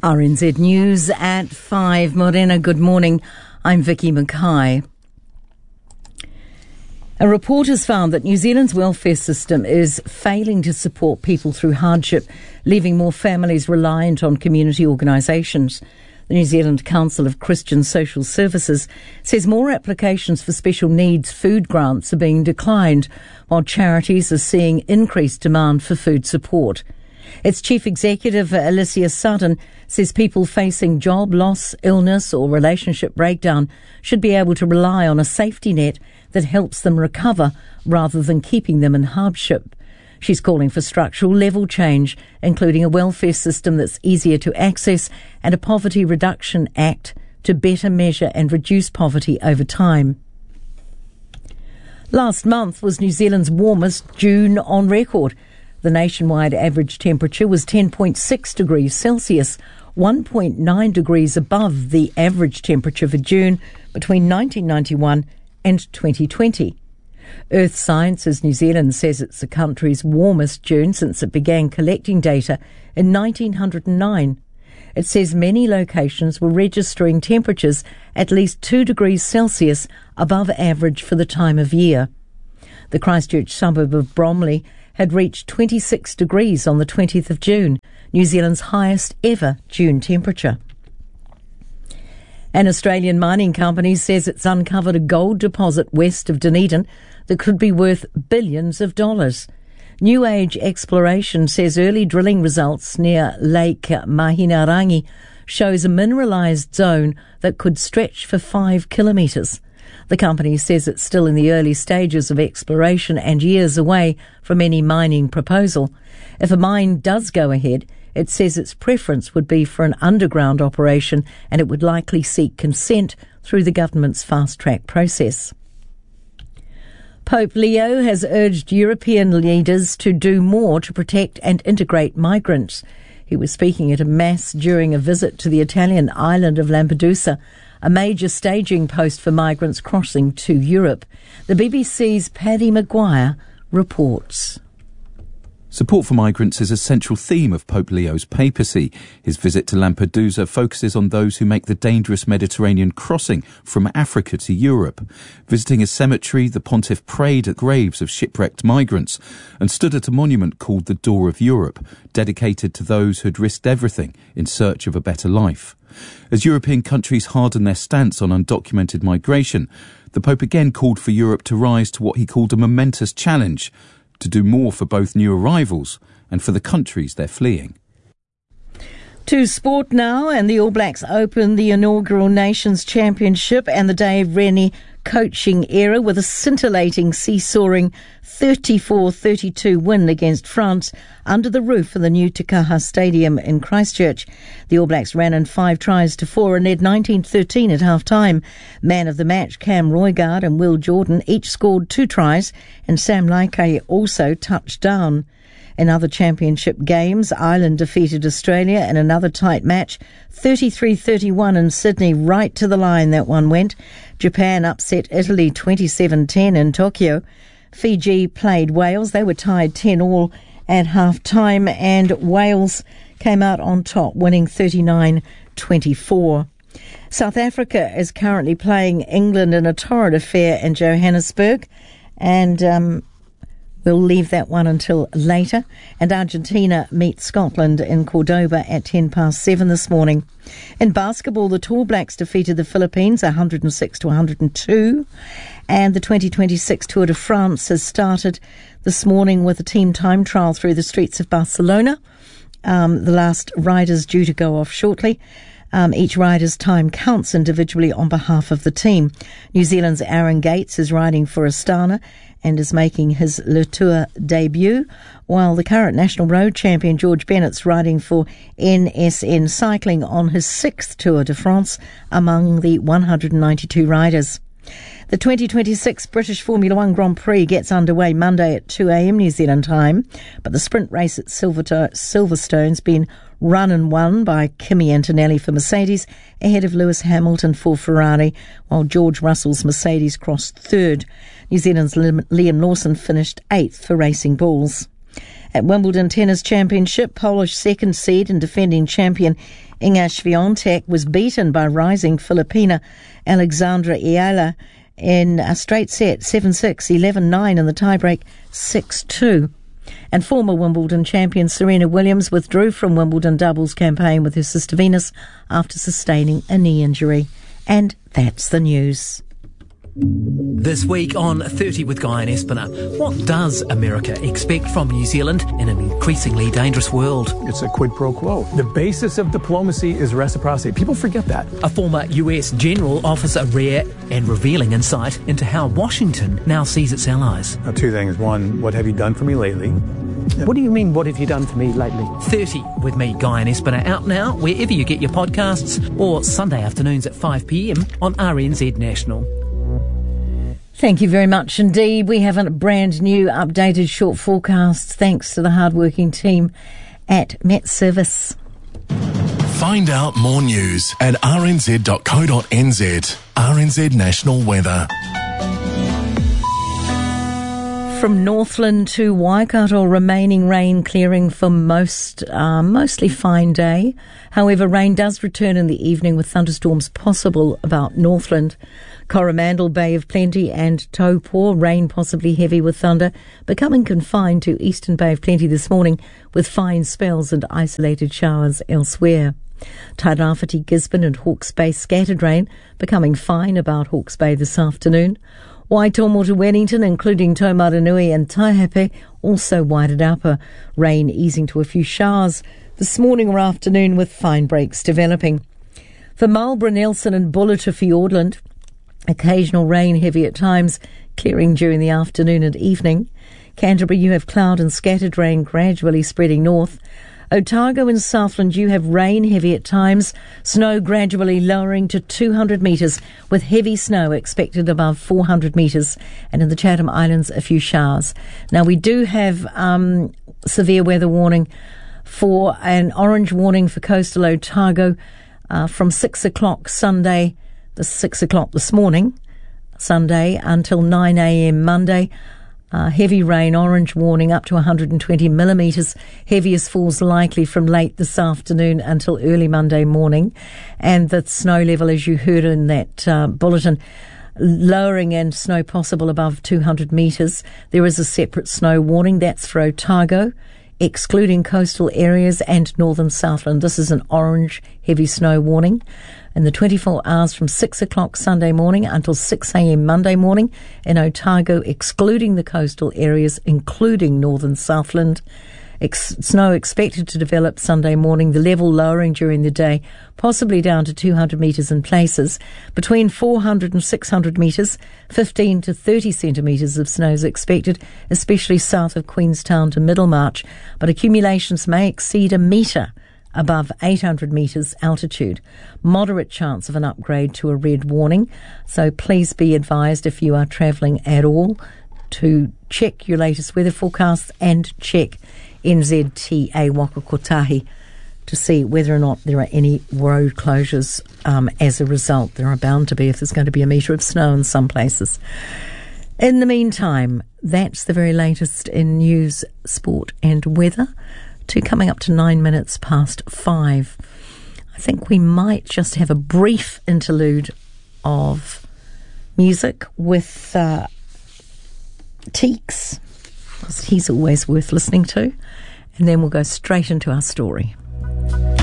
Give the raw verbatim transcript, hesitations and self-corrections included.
R N Z News at five. Morena, good morning. I'm Vicky Mackay. A report has found that New Zealand's welfare system is failing to support people through hardship, leaving more families reliant on community organisations. The New Zealand Council of Christian Social Services says more applications for special needs food grants are being declined, while charities are seeing increased demand for food support. Its chief executive, Alicia Sutton, says people facing job loss, illness or relationship breakdown should be able to rely on a safety net that helps them recover rather than keeping them in hardship. She's calling for structural level change, including a welfare system that's easier to access and a Poverty Reduction Act to better measure and reduce poverty over time. Last month was New Zealand's warmest June on record. The nationwide average temperature was ten point six degrees Celsius, one point nine degrees above the average temperature for June between nineteen ninety-one and twenty twenty. Earth Sciences New Zealand says it's the country's warmest June since it began collecting data in nineteen oh nine. It says many locations were registering temperatures at least two degrees Celsius above average for the time of year. The Christchurch suburb of Bromley had reached twenty-six degrees on the twentieth of June, New Zealand's highest ever June temperature. An Australian mining company says it's uncovered a gold deposit west of Dunedin that could be worth billions of dollars. New Age Exploration says early drilling results near Lake Mahinarangi shows a mineralised zone that could stretch for five kilometres. The company says it's still in the early stages of exploration and years away from any mining proposal. If a mine does go ahead, it says its preference would be for an underground operation and it would likely seek consent through the government's fast-track process. Pope Leo has urged European leaders to do more to protect and integrate migrants. He was speaking at a mass during a visit to the Italian island of Lampedusa, a major staging post for migrants crossing to Europe. The B B C's Paddy Maguire reports. Support for migrants is a central theme of Pope Leo's papacy. His visit to Lampedusa focuses on those who make the dangerous Mediterranean crossing from Africa to Europe. Visiting a cemetery, the pontiff prayed at graves of shipwrecked migrants and stood at a monument called the Door of Europe, dedicated to those who had risked everything in search of a better life. As European countries harden their stance on undocumented migration, the Pope again called for Europe to rise to what he called a momentous challenge, to do more for both new arrivals and for the countries they're fleeing. To sport now, and the All Blacks open the inaugural Nations Championship and the Dave Rennie coaching era with a scintillating, seesawing thirty-four thirty-two win against France under the roof of the new Te Kaha Stadium in Christchurch. The All Blacks ran in five tries to four and led nineteen thirteen at half-time. Man of the match Cam Roigard and Will Jordan each scored two tries, and Sam Laikai also touched down. In other championship games, Ireland defeated Australia in another tight match, thirty-three thirty-one in Sydney, right to the line that one went. Japan upset Italy twenty-seven ten in Tokyo. Fiji played Wales. They were tied ten all at half-time, and Wales came out on top, winning thirty-nine twenty-four. South Africa is currently playing England in a torrid affair in Johannesburg, and um, we'll leave that one until later. And Argentina meet Scotland in Cordoba at ten past seven this morning. In basketball, the Tall Blacks defeated the Philippines one hundred six to one hundred two. And the twenty twenty-six Tour de France has started this morning with a team time trial through the streets of Barcelona. Um, the last rider's due to go off shortly. Um, each rider's time counts individually on behalf of the team. New Zealand's Aaron Gates is riding for Astana and is making his Le Tour debut, while the current national road champion George Bennett's riding for N S N Cycling on his sixth Tour de France among the one hundred ninety-two riders. The twenty twenty-six British Formula One Grand Prix gets underway Monday at two a.m. New Zealand time, but the sprint race at Silverstone's been run and won by Kimi Antonelli for Mercedes, ahead of Lewis Hamilton for Ferrari, while George Russell's Mercedes crossed third. New Zealand's Liam Lawson finished eighth for Racing Bulls. At Wimbledon Tennis Championship, Polish second seed and defending champion Iga Świątek was beaten by rising Filipina Alexandra Iala in a straight set, seven six, eleven nine in the tiebreak, six two. And former Wimbledon champion Serena Williams withdrew from Wimbledon doubles campaign with her sister Venus after sustaining a knee injury. And that's the news. This week on thirty with Guy and Espiner, what does America expect from New Zealand in an increasingly dangerous world? It's a quid pro quo. The basis of diplomacy is reciprocity. People forget that. A former U S general offers a rare and revealing insight into how Washington now sees its allies. Now, two things. One, what have you done for me lately? What do you mean, what have you done for me lately? thirty with me, Guy and Espiner, out now wherever you get your podcasts or Sunday afternoons at five p.m. on R N Z National. Thank you very much indeed. We have a brand new updated short forecast thanks to the hardworking team at Met Service. Find out more news at r n z dot co dot n z. R N Z National Weather. From Northland to Waikato, remaining rain clearing for most, uh, mostly fine day. However, rain does return in the evening with thunderstorms possible about Northland. Coromandel, Bay of Plenty and Taupo, rain possibly heavy with thunder, becoming confined to Eastern Bay of Plenty this morning with fine spells and isolated showers elsewhere. Tairāwhiti, Gisborne and Hawke's Bay, scattered rain, becoming fine about Hawke's Bay this afternoon. Waitomo to Wellington, including Taumaranui and Taihape, also whited upper, rain easing to a few showers this morning or afternoon with fine breaks developing. For Marlborough, Nelson and Buller to Fiordland, occasional rain heavy at times, clearing during the afternoon and evening. Canterbury, you have cloud and scattered rain gradually spreading north. Otago and Southland, you have rain heavy at times, snow gradually lowering to two hundred metres, with heavy snow expected above four hundred metres, and in the Chatham Islands, a few showers. Now, we do have um, severe weather warning for an orange warning for coastal Otago uh, from six o'clock Sunday, the six o'clock this morning, Sunday, until nine a.m. Monday. Uh, heavy rain, orange warning up to one hundred twenty millimetres. Heaviest falls likely from late this afternoon until early Monday morning. And the snow level, as you heard in that uh, bulletin, lowering and snow possible above two hundred metres. There is a separate snow warning. That's for Otago, excluding coastal areas and northern Southland. This is an orange heavy snow warning. In the twenty-four hours from six o'clock Sunday morning until six a.m. Monday morning in Otago, excluding the coastal areas, including northern Southland. Ex- snow expected to develop Sunday morning, the level lowering during the day, possibly down to two hundred metres in places. Between four hundred and six hundred metres, fifteen to thirty centimetres of snow is expected, especially south of Queenstown to Middlemarch, but accumulations may exceed a metre above eight hundred metres altitude. Moderate chance of an upgrade to a red warning, so please be advised if you are travelling at all to check your latest weather forecasts and check N Z T A Waka Kotahi to see whether or not there are any road closures um, as a result. There are bound to be if there's going to be a metre of snow in some places. In the meantime, that's the very latest in news, sport and weather. To coming up to nine minutes past five. I think we might just have a brief interlude of music with uh, Teeks. He's always worth listening to. And then we'll go straight into our story.